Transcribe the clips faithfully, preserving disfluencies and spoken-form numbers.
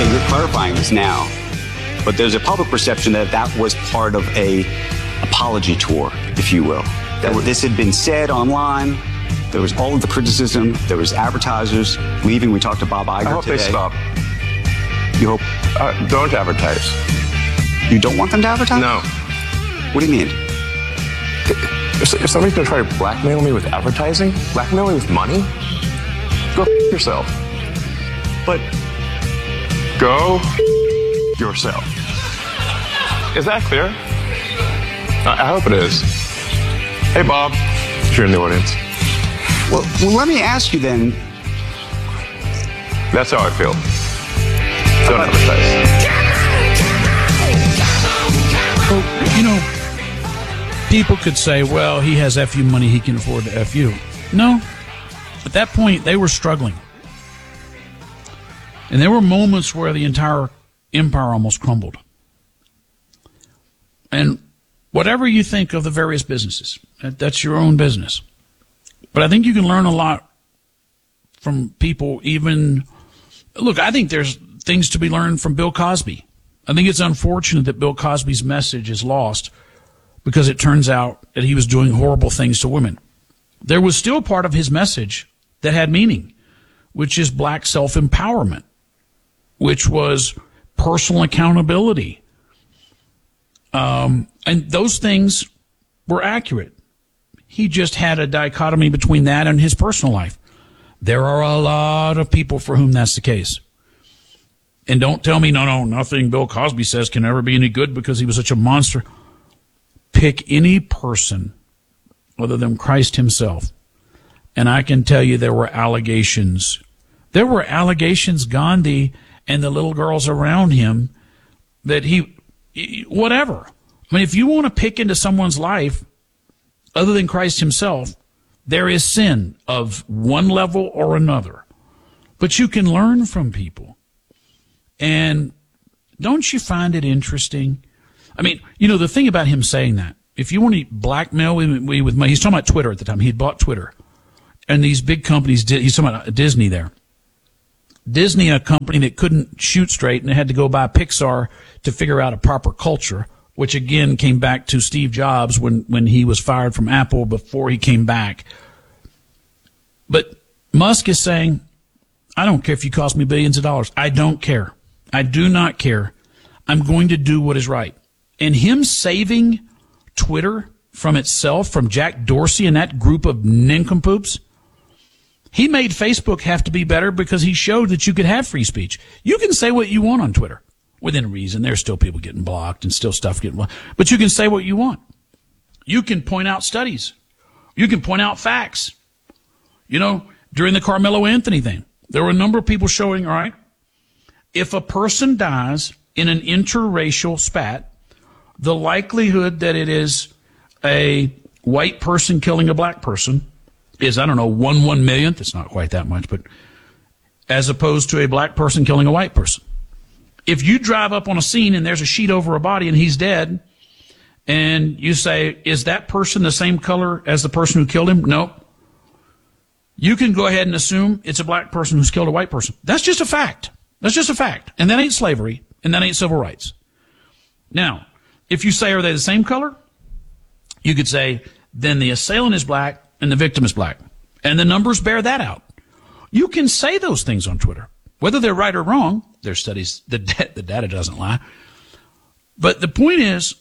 okay, you're clarifying this now. But there's a public perception that that was part of a apology tour, if you will. That this had been said online. There was all of the criticism. There was advertisers leaving. We talked to Bob Iger I hope today. they stop. You hope? Uh, don't advertise. You don't want them to advertise? No. What do you mean? If, if somebody's going to try to blackmail me with advertising, blackmail me with money, go f- yourself. But go f- yourself. Is that clear? I, I hope it is. Hey, Bob, if you're in the audience. well, well, let me ask you then. That's how I feel. Don't advertise. Well, you know, people could say, well, he has F U money, he can afford to F you. No. At that point, they were struggling. And there were moments where the entire empire almost crumbled. And whatever you think of the various businesses, that, that's your own business. But I think you can learn a lot from people even... Look, I think there's things to be learned from Bill Cosby. I think it's unfortunate that Bill Cosby's message is lost because it turns out that he was doing horrible things to women. There was still part of his message that had meaning, which is black self-empowerment, which was personal accountability. Um, and those things were accurate. He just had a dichotomy between that and his personal life. There are a lot of people for whom that's the case. And don't tell me, no, no, nothing Bill Cosby says can ever be any good because he was such a monster. Pick any person other than Christ himself. And I can tell you there were allegations. There were allegations, Gandhi and the little girls around him, that he, whatever. I mean, if you want to pick into someone's life other than Christ himself, there is sin of one level or another. But you can learn from people. And don't you find it interesting? I mean, you know, the thing about him saying that, if you want to blackmail me with money, he's talking about Twitter at the time. He had bought Twitter. And these big companies, he's talking about Disney there. Disney, a company that couldn't shoot straight and had to go buy Pixar to figure out a proper culture, which again came back to Steve Jobs when, when he was fired from Apple before he came back. But Musk is saying, I don't care if you cost me billions of dollars. I don't care. I do not care. I'm going to do what is right. And him saving Twitter from itself, from Jack Dorsey and that group of nincompoops, he made Facebook have to be better because he showed that you could have free speech. You can say what you want on Twitter within reason. There's still people getting blocked and still stuff getting blocked. But you can say what you want. You can point out studies. You can point out facts. You know, during the Carmelo Anthony thing, there were a number of people showing, all right, if a person dies in an interracial spat, the likelihood that it is a white person killing a black person is, I don't know, one one millionth. It's not quite that much, but as opposed to a black person killing a white person. If you drive up on a scene and there's a sheet over a body and he's dead, and you say, is that person the same color as the person who killed him? No. You can go ahead and assume it's a black person who's killed a white person. That's just a fact. That's just a fact. And that ain't slavery, and that ain't civil rights. Now, if you say, are they the same color? You could say, then the assailant is black and the victim is black. And the numbers bear that out. You can say those things on Twitter. Whether they're right or wrong, there's studies, the, the data doesn't lie. But the point is,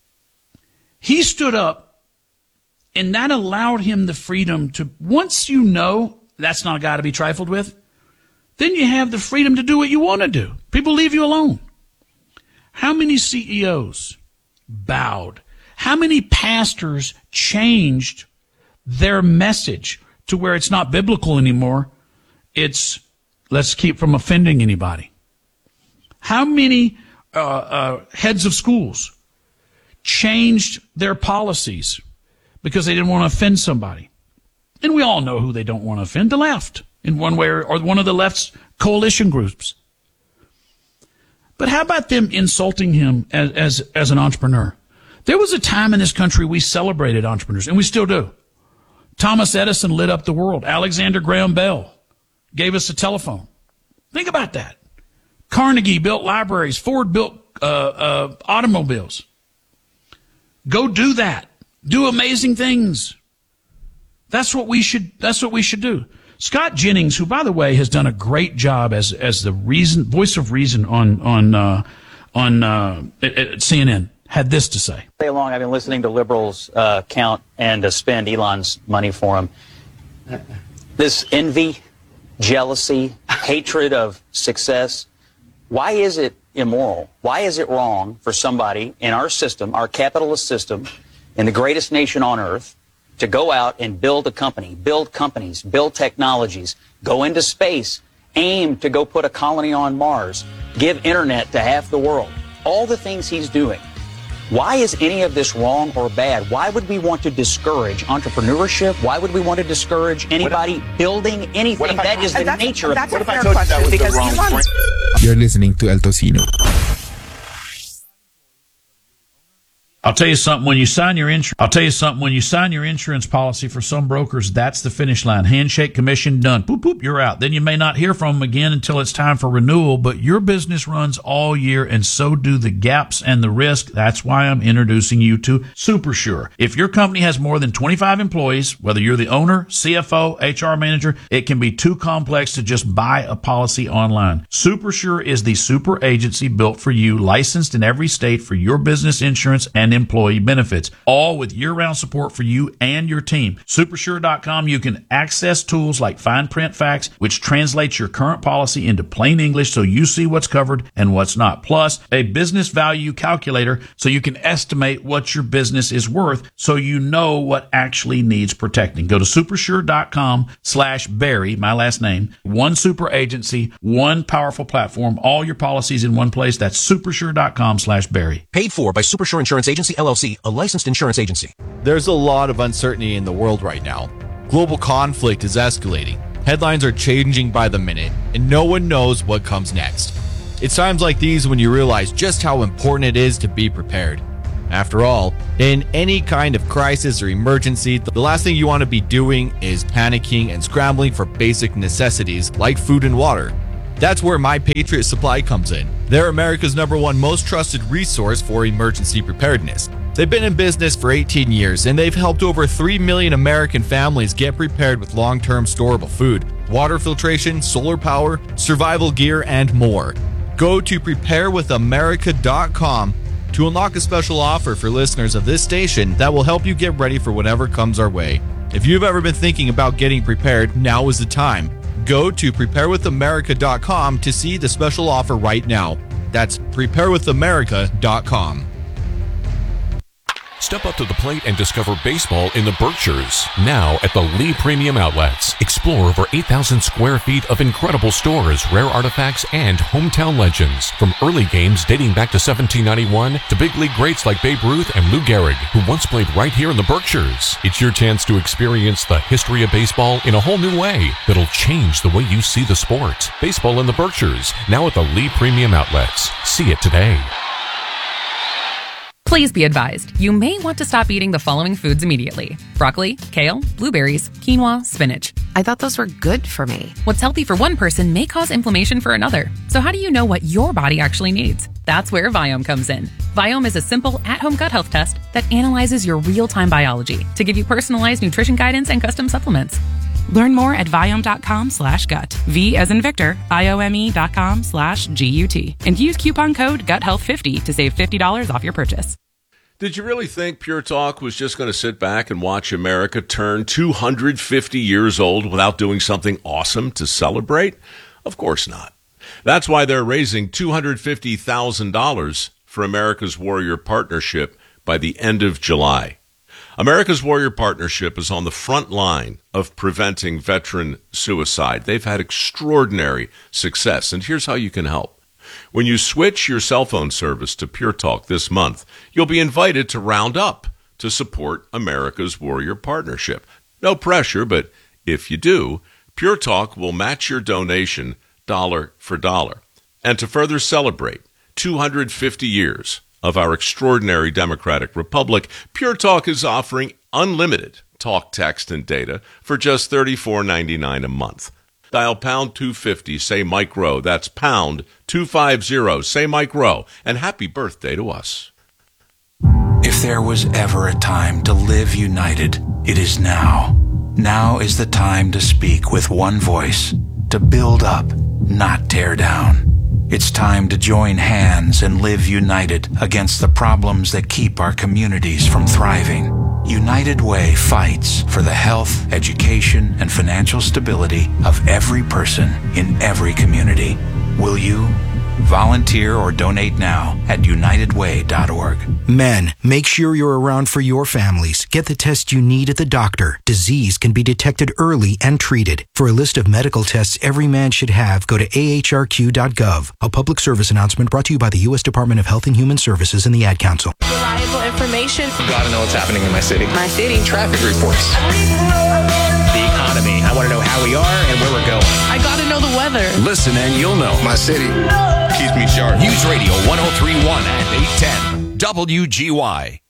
he stood up, and that allowed him the freedom to, once you know that's not a guy to be trifled with, then you have the freedom to do what you want to do. People leave you alone. How many C E Os bowed? How many pastors changed their message to where it's not biblical anymore? It's, let's keep from offending anybody. How many uh, uh, heads of schools changed their policies because they didn't want to offend somebody? And we all know who they don't want to offend, the left, in one way or, or one of the left's coalition groups. But how about them insulting him as, as, as an entrepreneur? There was a time in this country we celebrated entrepreneurs, and we still do. Thomas Edison lit up the world. Alexander Graham Bell gave us a telephone. Think about that. Carnegie built libraries. Ford built uh, uh, automobiles. Go do that. Do amazing things. That's what we should. That's what we should do. Scott Jennings, who, by the way, has done a great job as as the reason voice of reason on on uh, on uh, at, at C N N, had this to say. Day long, I've been listening to liberals uh, count and uh, spend Elon's money for him. This envy, jealousy, hatred of success. Why is it immoral? Why is it wrong for somebody in our system, our capitalist system, in the greatest nation on earth, to go out and build a company, build companies, build technologies, go into space, aim to go put a colony on Mars, give internet to half the world, all the things he's doing? Why is any of this wrong or bad? Why would we want to discourage entrepreneurship? Why would we want to discourage anybody if, building anything? That is the that's, nature that's of it. That's a fair question because Elon... You're listening to El Tocino. I'll tell you something, when you sign your insurance, I'll tell you something, when you sign your insurance policy, for some brokers, that's the finish line. Handshake, commission, done. Boop, boop, you're out. Then you may not hear from them again until it's time for renewal, but your business runs all year, and so do the gaps and the risk. That's why I'm introducing you to SuperSure. If your company has more than twenty-five employees, whether you're the owner, C F O, H R manager, it can be too complex to just buy a policy online. SuperSure is the super agency built for you, licensed in every state for your business insurance and employee benefits, all with year-round support for you and your team. Supersure dot com, you can access tools like fine print facts, which translates your current policy into plain English so you see what's covered and what's not. Plus, a business value calculator so you can estimate what your business is worth so you know what actually needs protecting. Go to supersure dot com slash Barry, my last name, one super agency, one powerful platform, all your policies in one place. That's supersure dot com slash Barry. Paid for by Supersure Insurance Agency, L L C, a licensed insurance agency. There's a lot of uncertainty in the world right now. Global conflict is escalating. Headlines are changing by the minute, and no one knows what comes next. It's times like these when you realize just how important it is to be prepared. After all, in any kind of crisis or emergency, the last thing you want to be doing is panicking and scrambling for basic necessities like food and water. That's where My Patriot Supply comes in. They're America's number one most trusted resource for emergency preparedness. They've been in business for eighteen years, and they've helped over three million American families get prepared with long-term storable food, water filtration, solar power, survival gear, and more. Go to prepare with america dot com to unlock a special offer for listeners of this station that will help you get ready for whatever comes our way. If you've ever been thinking about getting prepared, now is the time. Go to prepare with america dot com to see the special offer right now. That's prepare with america dot com. Step up to the plate and discover baseball in the Berkshires. Now at the Lee Premium Outlets. Explore over eight thousand square feet of incredible stores, rare artifacts, and hometown legends. From early games dating back to seventeen ninety-one to big league greats like Babe Ruth and Lou Gehrig, who once played right here in the Berkshires. It's your chance to experience the history of baseball in a whole new way that'll change the way you see the sport. Baseball in the Berkshires, now at the Lee Premium Outlets. See it today. Please be advised, you may want to stop eating the following foods immediately. Broccoli, kale, blueberries, quinoa, spinach. I thought those were good for me. What's healthy for one person may cause inflammation for another. So how do you know what your body actually needs? That's where Viome comes in. Viome is a simple, at-home gut health test that analyzes your real-time biology to give you personalized nutrition guidance and custom supplements. Learn more at Viome dot com slash gut. V as in Victor, I O M E dot com slash G U T. And use coupon code gut health fifty to save fifty dollars off your purchase. Did you really think Pure Talk was just going to sit back and watch America turn two hundred fifty years old without doing something awesome to celebrate? Of course not. That's why they're raising two hundred fifty thousand dollars for America's Warrior Partnership by the end of July. America's Warrior Partnership is on the front line of preventing veteran suicide. They've had extraordinary success, and here's how you can help. When you switch your cell phone service to Pure Talk this month, you'll be invited to round up to support America's Warrior Partnership. No pressure, but if you do, Pure Talk will match your donation dollar for dollar. And to further celebrate two hundred fifty years of our extraordinary democratic republic, Pure Talk is offering unlimited talk, text, and data for just thirty-four ninety-nine a month. Dial pound two fifty, say Mike Rowe. That's pound two fifty, say Mike Rowe. And happy birthday to us. If there was ever a time to live united, it is now. Now is the time to speak with one voice, to build up, not tear down. It's time to join hands and live united against the problems that keep our communities from thriving. United Way fights for the health, education, and financial stability of every person in every community. Will you? Volunteer or donate now at united way dot org. Men, make sure you're around for your families. Get the test you need at the doctor. Disease can be detected early and treated. For a list of medical tests every man should have, go to A H R Q dot gov. A public service announcement brought to you by the U S Department of Health and Human Services and the Ad Council. Reliable information. Gotta know what's happening in my city. My city. Traffic reports. The economy. I want to know how we are and where we're going. I gotta know the weather. Listen and you'll know. My city keeps me sharp. News Radio one oh three point one and eight ten W G Y.